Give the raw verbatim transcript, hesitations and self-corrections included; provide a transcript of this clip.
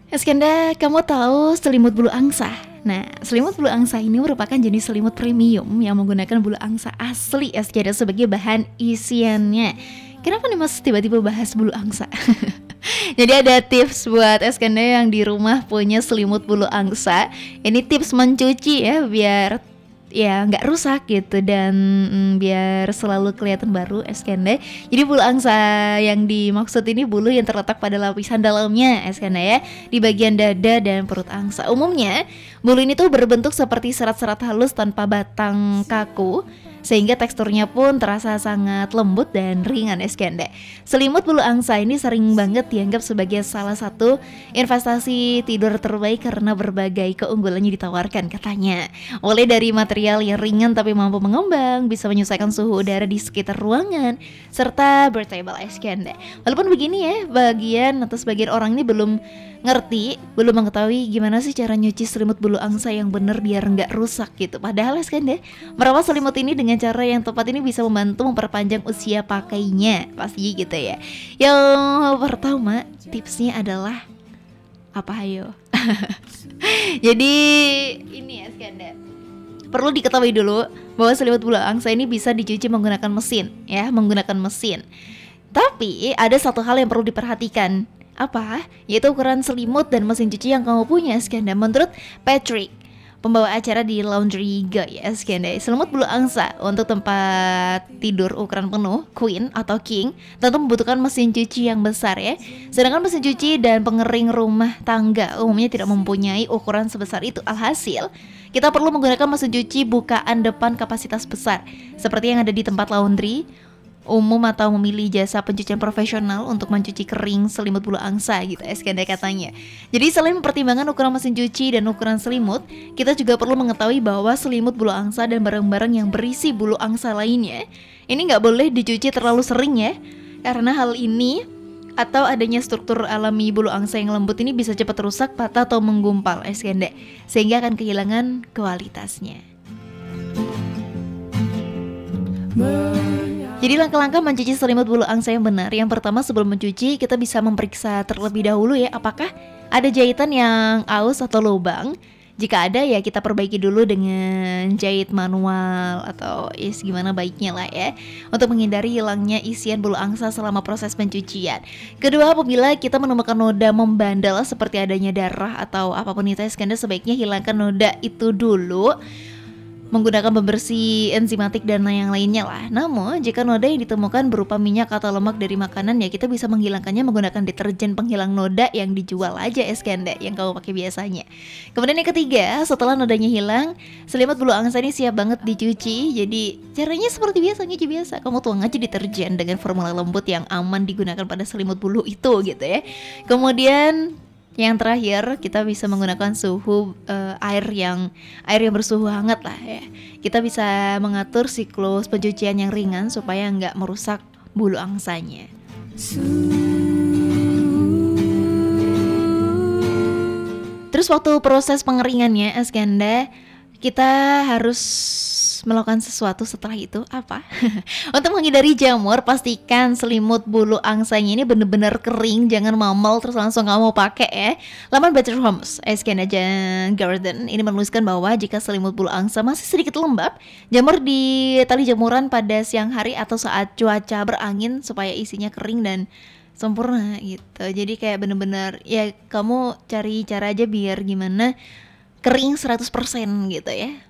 Eskenda, kamu tahu selimut bulu angsa? Nah, selimut bulu angsa ini merupakan jenis selimut premium yang menggunakan bulu angsa asli Eskenda sebagai bahan isiannya. Kenapa nih mas tiba-tiba bahas bulu angsa? Jadi ada tips buat Eskenda yang di rumah punya selimut bulu angsa. Ini tips mencuci ya biar ya nggak rusak gitu dan mm, biar selalu kelihatan baru Eskenda. Jadi bulu angsa yang dimaksud ini bulu yang terletak pada lapisan dalamnya Eskenda ya, di bagian dada dan perut angsa. Umumnya bulu ini tuh berbentuk seperti serat-serat halus tanpa batang kaku, sehingga teksturnya pun terasa sangat lembut dan ringan Eskenda. Selimut bulu angsa ini sering banget dianggap sebagai salah satu investasi tidur terbaik karena berbagai keunggulannya ditawarkan katanya. Mulai dari material yang ringan tapi mampu mengembang, bisa menyesuaikan suhu udara di sekitar ruangan, serta breathable Eskenda. Walaupun begini ya, bagian atau sebagian orang ini belum ngerti, belum mengetahui gimana sih cara nyuci selimut bulu angsa yang benar biar nggak rusak gitu. Padahal Eskenda, merawat selimut ini dengan cara yang tepat ini bisa membantu memperpanjang usia pakainya, pasti gitu ya. Yang pertama tipsnya adalah apa ayo? Jadi ini Eskenda, perlu diketahui dulu bahwa selimut bulu angsa ini bisa dicuci menggunakan mesin ya, menggunakan mesin. Tapi ada satu hal yang perlu diperhatikan. Apa? Yaitu ukuran selimut dan mesin cuci yang kamu punya Eskenda. Menurut Patrick, pembawa acara di Laundry Guy Eskenda, selimut bulu angsa untuk tempat tidur ukuran penuh, queen atau king, tentu membutuhkan mesin cuci yang besar ya. Sedangkan mesin cuci dan pengering rumah tangga umumnya tidak mempunyai ukuran sebesar itu. Alhasil, kita perlu menggunakan mesin cuci bukaan depan kapasitas besar, seperti yang ada di tempat laundry umum, atau memilih jasa pencucian profesional untuk mencuci kering selimut bulu angsa gitu Eskenda katanya. Jadi selain mempertimbangkan ukuran mesin cuci dan ukuran selimut, kita juga perlu mengetahui bahwa selimut bulu angsa dan barang-barang yang berisi bulu angsa lainnya ini nggak boleh dicuci terlalu sering ya, karena hal ini atau adanya struktur alami bulu angsa yang lembut ini bisa cepat rusak, patah atau menggumpal Eskenda, sehingga akan kehilangan kualitasnya. Jadi langkah-langkah mencuci selimut bulu angsa yang benar. Yang pertama, sebelum mencuci kita bisa memeriksa terlebih dahulu ya, apakah ada jahitan yang aus atau lubang. Jika ada ya kita perbaiki dulu dengan jahit manual atau is gimana baiknya lah ya, untuk menghindari hilangnya isian bulu angsa selama proses pencucian. Kedua, apabila kita menemukan noda membandel seperti adanya darah atau apapun itu Eskenda, sebaiknya hilangkan noda itu dulu menggunakan pembersih enzimatik dan yang lainnya lah. Namun jika noda yang ditemukan berupa minyak atau lemak dari makanan ya kita bisa menghilangkannya menggunakan deterjen penghilang noda yang dijual aja Eskenda, yang kamu pakai biasanya. Kemudian yang ketiga, setelah nodanya hilang, selimut bulu angsa ini siap banget dicuci. Jadi caranya seperti biasa, nyuci biasa. Kamu tuang aja deterjen dengan formula lembut yang aman digunakan pada selimut bulu itu gitu ya. Kemudian yang terakhir, kita bisa menggunakan suhu uh, air yang air yang bersuhu hangat lah ya. Kita bisa mengatur siklus pencucian yang ringan supaya nggak merusak bulu angsanya. Terus waktu proses pengeringannya Eskenda, kita harus melakukan sesuatu setelah itu. Apa? Untuk menghindari jamur, pastikan selimut bulu angsanya ini benar-benar kering, jangan mamel terus langsung kamu pakai ya. Laman Better Homes Eskenda Garden ini menuliskan bahwa jika selimut bulu angsa masih sedikit lembab, jamur di tali jemuran pada siang hari atau saat cuaca berangin supaya isinya kering dan sempurna gitu. Jadi kayak bener-bener ya kamu cari cara aja biar gimana kering seratus persen gitu ya.